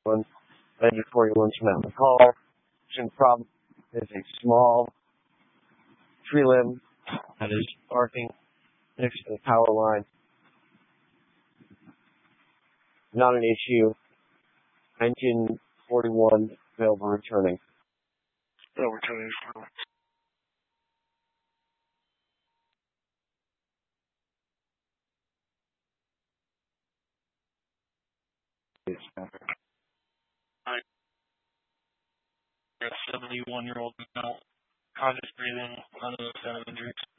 Engine 41 Mountain Call. Engine problem is a small tree limb that is arcing next to the power line. Not an issue. Engine 41 available returning. Returning. Hi. A 71-year-old male, conscious breathing, none of those kind of injuries.